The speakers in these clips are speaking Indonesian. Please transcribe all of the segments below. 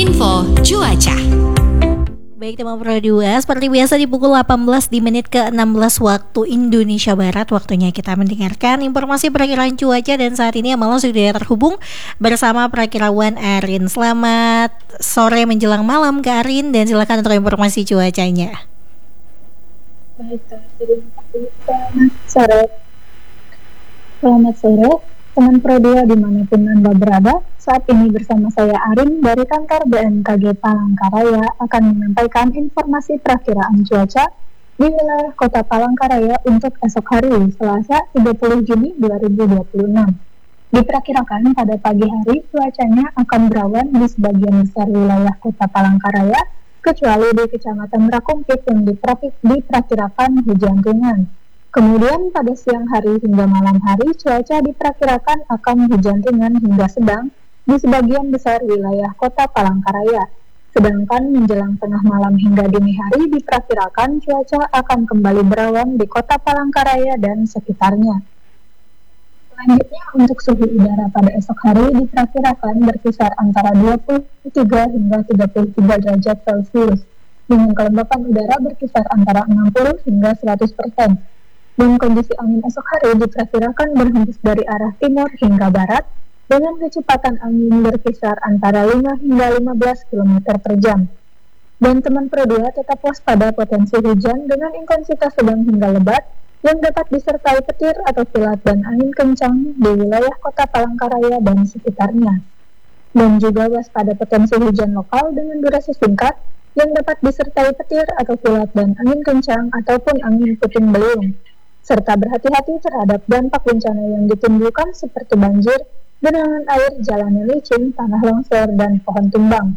Info Cuaca. Baik teman Pro 2, seperti biasa di pukul 18 di menit ke-16 waktu Indonesia Barat, waktunya kita mendengarkan informasi perakiraan cuaca. Dan saat ini Amalan sudah terhubung bersama perakirawan Arin. Selamat sore menjelang malam Kak Arin, dan silakan untuk informasi cuacanya. Baik, selamat sore teman Pro 2 dimanapun Anda berada. Saat ini bersama saya Arin dari kantor BMKG Palangkaraya akan menyampaikan informasi perakiraan cuaca di wilayah Kota Palangkaraya untuk esok hari Selasa 30 Juni 2026. Diperkirakan pada pagi hari cuacanya akan berawan di sebagian besar wilayah Kota Palangkaraya, kecuali di Kecamatan Rakumpit yang diperkirakan hujan ringan. Kemudian pada siang hari hingga malam hari cuaca diperkirakan akan hujan ringan hingga sedang di sebagian besar wilayah Kota Palangkaraya. Sedangkan menjelang tengah malam hingga dini hari diperkirakan cuaca akan kembali berawan di Kota Palangkaraya dan sekitarnya. Selanjutnya untuk suhu udara pada esok hari diperkirakan berkisar antara 23 hingga 33 derajat Celcius dengan kelembapan udara berkisar antara 60 hingga 100%. Dan kondisi angin esok hari diperkirakan berhembus dari arah timur hingga barat dengan kecepatan angin berkisar antara 5 hingga 15 km per jam. Dan teman Pro 2 tetap waspada potensi hujan dengan intensitas sedang hingga lebat yang dapat disertai petir atau kilat dan angin kencang di wilayah Kota Palangkaraya dan sekitarnya. Dan juga waspada potensi hujan lokal dengan durasi singkat yang dapat disertai petir atau kilat dan angin kencang ataupun angin puting beliung. Serta berhati-hati terhadap dampak bencana yang ditimbulkan seperti banjir, genangan air, jalan licin, tanah longsor, dan pohon tumbang.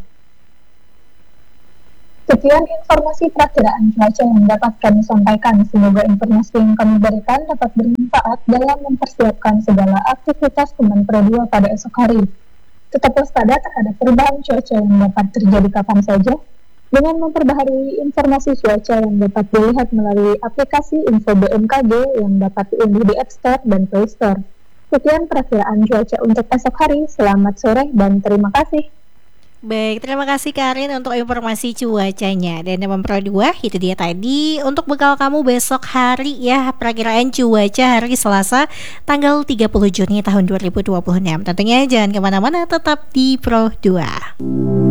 Sekian informasi perakiraan cuaca yang dapat kami sampaikan. Semoga informasi yang kami berikan dapat bermanfaat dalam mempersiapkan segala aktivitas teman Pro 2 pada esok hari. Tetap waspada terhadap perubahan cuaca yang dapat terjadi kapan saja, dengan memperbaharui informasi cuaca yang dapat dilihat melalui aplikasi Info BMKG yang dapat diunduh di App Store dan Play Store. Sekian perakiraan cuaca untuk esok hari. Selamat sore dan terima kasih. Baik, terima kasih Karin untuk informasi cuacanya. Dan teman Pro 2, itu dia tadi untuk bekal kamu besok hari ya, perakiraan cuaca hari Selasa tanggal 30 Juni tahun 2026. Tentunya jangan kemana-mana, tetap di Pro 2.